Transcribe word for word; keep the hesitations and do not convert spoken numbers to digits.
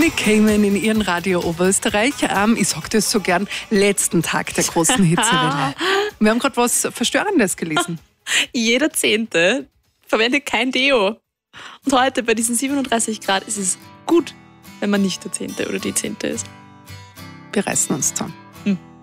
Nick Cayman in ihren Radio Oberösterreich am, ich sag das so gern, letzten Tag der großen Hitzewelle. Wir haben gerade was Verstörendes gelesen. Jeder Zehnte verwendet kein Deo. Und heute bei diesen siebenunddreißig Grad ist es gut, wenn man nicht der Zehnte oder die Zehnte ist. Wir reißen uns zusammen.